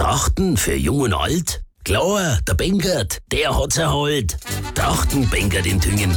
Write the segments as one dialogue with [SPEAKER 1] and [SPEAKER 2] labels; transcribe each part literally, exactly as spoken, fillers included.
[SPEAKER 1] Trachten für Jung und Alt? Klar, der Benkert, der hat's erholt. Trachten Benkert in Tüngen.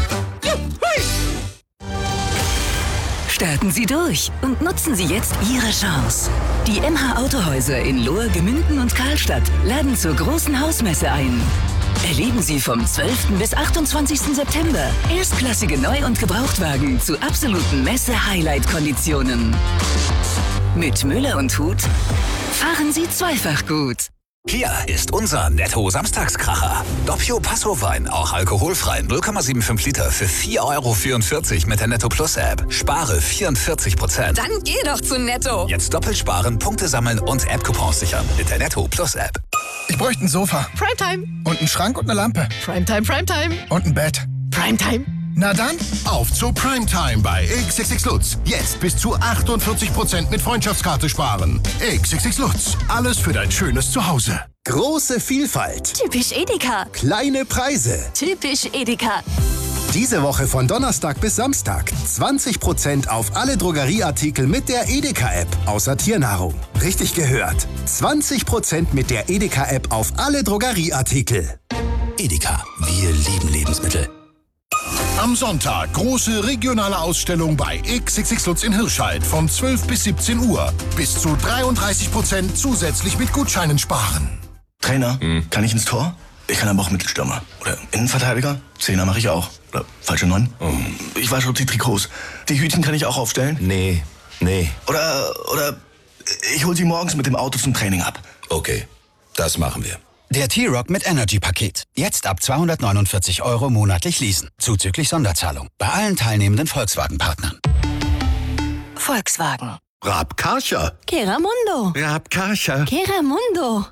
[SPEAKER 2] Starten Sie durch und nutzen Sie jetzt Ihre Chance. Die M H Autohäuser in Lohr, Gemünden und Karlstadt laden zur großen Hausmesse ein. Erleben Sie vom zwölften bis achtundzwanzigsten September erstklassige Neu- und Gebrauchtwagen zu absoluten Messe-Highlight-Konditionen. Mit Müller und Huth fahren Sie zweifach gut.
[SPEAKER 3] Hier ist unser Netto-Samstagskracher. Doppio Passo-Wein, auch alkoholfrei, null Komma fünfundsiebzig Liter für vier Euro vierundvierzig mit der Netto Plus-App. Spare vierundvierzig Prozent.
[SPEAKER 4] Dann geh doch zu Netto.
[SPEAKER 3] Jetzt doppelt sparen, Punkte sammeln und App-Coupons sichern mit der Netto Plus-App.
[SPEAKER 5] Ich bräuchte ein Sofa.
[SPEAKER 4] Primetime.
[SPEAKER 5] Und einen Schrank und eine Lampe.
[SPEAKER 4] Primetime, Primetime.
[SPEAKER 5] Und ein Bett.
[SPEAKER 4] Primetime.
[SPEAKER 5] Na dann,
[SPEAKER 6] auf zu Primetime bei X X X Lutz. Jetzt bis zu achtundvierzig Prozent mit Freundschaftskarte sparen. X X X Lutz. Alles für dein schönes Zuhause.
[SPEAKER 7] Große Vielfalt.
[SPEAKER 8] Typisch Edeka.
[SPEAKER 7] Kleine Preise.
[SPEAKER 8] Typisch Edeka.
[SPEAKER 7] Diese Woche von Donnerstag bis Samstag zwanzig Prozent auf alle Drogerieartikel mit der Edeka-App, außer Tiernahrung. Richtig gehört. zwanzig Prozent mit der Edeka-App auf alle Drogerieartikel.
[SPEAKER 3] Edeka, wir lieben Lebensmittel.
[SPEAKER 6] Am Sonntag große regionale Ausstellung bei X X X Lutz in Hirscheid von zwölf bis siebzehn Uhr. Bis zu dreiunddreißig Prozent zusätzlich mit Gutscheinen sparen.
[SPEAKER 9] Trainer, hm. kann ich ins Tor? Ich kann aber auch Mittelstürmer. Oder Innenverteidiger? Zehner mache ich auch. Oder falsche Neun? Oh. Ich wasche die Trikots. Die Hütchen kann ich auch aufstellen?
[SPEAKER 3] Nee, nee.
[SPEAKER 9] Oder, oder ich hol sie morgens mit dem Auto zum Training ab.
[SPEAKER 3] Okay, das machen wir.
[SPEAKER 10] Der T-Rock mit Energy-Paket. Jetzt ab zweihundertneunundvierzig Euro monatlich leasen. Zuzüglich Sonderzahlung. Bei allen teilnehmenden Volkswagen-Partnern.
[SPEAKER 8] Volkswagen.
[SPEAKER 6] Raab Karcher.
[SPEAKER 8] Keramundo.
[SPEAKER 6] Raab Karcher.
[SPEAKER 8] Keramundo.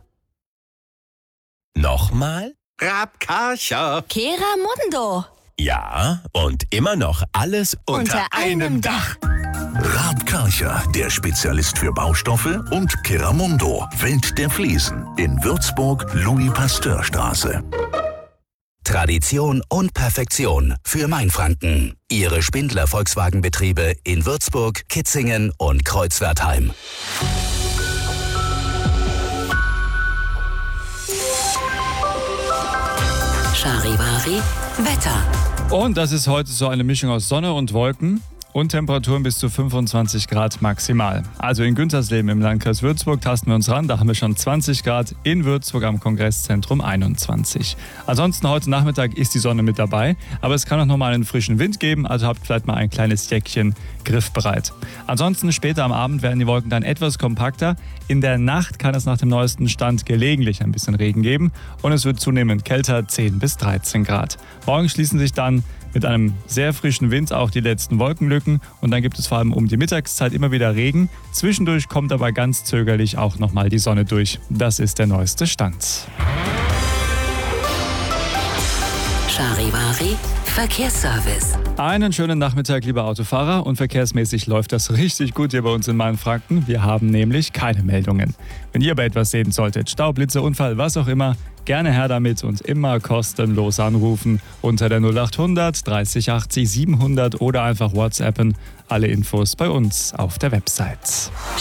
[SPEAKER 11] Nochmal?
[SPEAKER 6] Raab Karcher.
[SPEAKER 8] Keramundo.
[SPEAKER 11] Ja, und immer noch alles unter,
[SPEAKER 8] unter einem Dach.
[SPEAKER 6] Raab Karcher, der Spezialist für Baustoffe, und Keramundo, Welt der Fliesen, in Würzburg, Louis-Pasteur-Straße.
[SPEAKER 10] Tradition und Perfektion für Mainfranken. Ihre Spindler Volkswagenbetriebe in Würzburg, Kitzingen und Kreuzwertheim.
[SPEAKER 2] Charivari Wetter.
[SPEAKER 12] Und das ist heute so eine Mischung aus Sonne und Wolken und Temperaturen bis zu fünfundzwanzig Grad maximal. Also in Güntersleben im Landkreis Würzburg tasten wir uns ran, da haben wir schon zwanzig Grad, in Würzburg am Kongresszentrum einundzwanzig. Ansonsten heute Nachmittag ist die Sonne mit dabei, aber es kann auch nochmal einen frischen Wind geben, also habt vielleicht mal ein kleines Jäckchen griffbereit. Ansonsten später am Abend werden die Wolken dann etwas kompakter. In der Nacht kann es nach dem neuesten Stand gelegentlich ein bisschen Regen geben und es wird zunehmend kälter, zehn bis dreizehn Grad. Morgen schließen sich dann mit einem sehr frischen Wind auch die letzten Wolkenlücken und dann gibt es vor allem um die Mittagszeit immer wieder Regen. Zwischendurch kommt aber ganz zögerlich auch nochmal die Sonne durch. Das ist der neueste Stand.
[SPEAKER 2] Charivari Verkehrsservice.
[SPEAKER 12] Einen schönen Nachmittag, liebe Autofahrer, und verkehrsmäßig läuft das richtig gut hier bei uns in Mainfranken. Wir haben nämlich keine Meldungen. Wenn ihr aber etwas sehen solltet, Stau, Blitze, Unfall, was auch immer, gerne her damit und immer kostenlos anrufen unter der null achthundert dreißig achtzig siebenhundert oder einfach WhatsAppen. Alle Infos bei uns auf der Website.